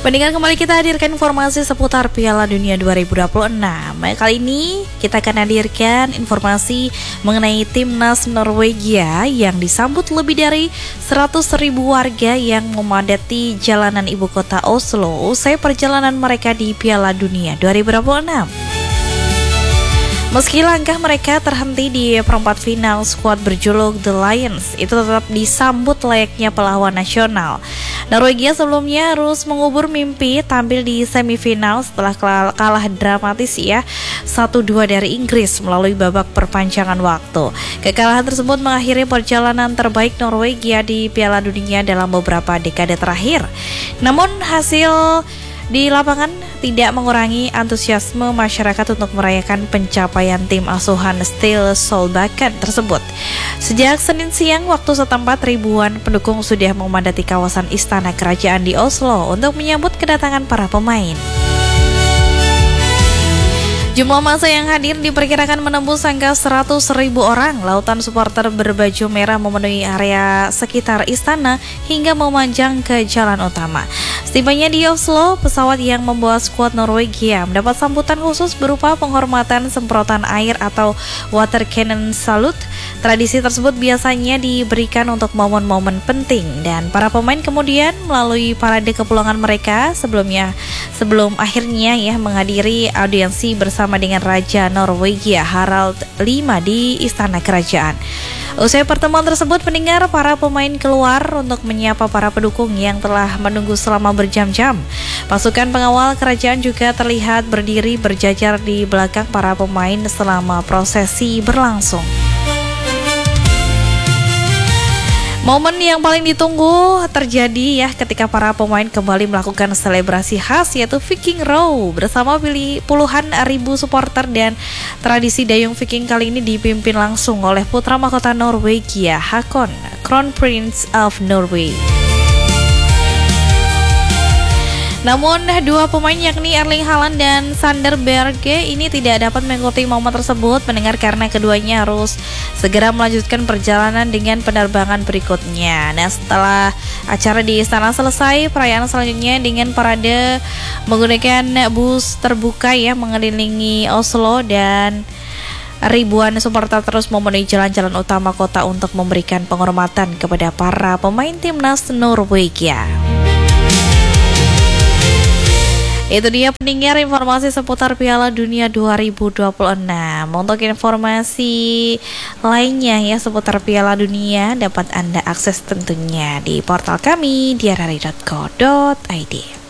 Pendengar, kembali kita hadirkan informasi seputar Piala Dunia 2026. Kali ini kita akan hadirkan informasi mengenai timnas Norwegia yang disambut lebih dari 100.000 warga yang memadati jalanan ibu kota Oslo usai perjalanan mereka di Piala Dunia 2026. Meski langkah mereka terhenti di perempat final, skuad berjuluk The Lions itu tetap disambut layaknya pahlawan nasional. Norwegia sebelumnya harus mengubur mimpi tampil di semifinal setelah kalah dramatis 1-2 dari Inggris melalui babak perpanjangan waktu. Kekalahan tersebut mengakhiri perjalanan terbaik Norwegia di Piala Dunia dalam beberapa dekade terakhir. Namun hasil di lapangan tidak mengurangi antusiasme masyarakat untuk merayakan pencapaian tim asuhan Ståle Solbakken tersebut. Sejak Senin siang waktu setempat, ribuan pendukung sudah memadati kawasan istana kerajaan di Oslo untuk menyambut kedatangan para pemain. Jumlah massa yang hadir diperkirakan menembus angka 100.000 orang. Lautan supporter berbaju merah memenuhi area sekitar istana hingga memanjang ke jalan utama. Setibanya di Oslo, pesawat yang membawa skuad Norwegia mendapat sambutan khusus berupa penghormatan semprotan air atau water cannon salute. Tradisi tersebut biasanya diberikan untuk momen-momen penting dan para pemain kemudian melalui parade kepulangan mereka sebelum akhirnya menghadiri audiensi bersama dengan Raja Norwegia Harald V di istana kerajaan. Usai pertemuan tersebut, pendengar, para pemain keluar untuk menyapa para pendukung yang telah menunggu selama berjam-jam. Pasukan pengawal kerajaan juga terlihat berdiri berjajar di belakang para pemain selama prosesi berlangsung. Momen yang paling ditunggu terjadi ketika para pemain kembali melakukan selebrasi khas yaitu Viking Row bersama puluhan ribu supporter, dan tradisi dayung Viking kali ini dipimpin langsung oleh putra mahkota Norwegia Haakon, Crown Prince of Norway. Namun dua pemain yakni Erling Haaland dan Sander Berge ini tidak dapat mengikuti momen tersebut, pendengar, karena keduanya harus segera melanjutkan perjalanan dengan penerbangan berikutnya. Nah, setelah acara di istana selesai, perayaan selanjutnya dengan parade menggunakan bus terbuka mengelilingi Oslo, dan ribuan supporter terus memenuhi jalan-jalan utama kota untuk memberikan penghormatan kepada para pemain timnas Norwegia. Itu dia, pendengar, informasi seputar Piala Dunia 2026. Untuk informasi lainnya seputar Piala Dunia dapat Anda akses tentunya di portal kami diarari.co.id.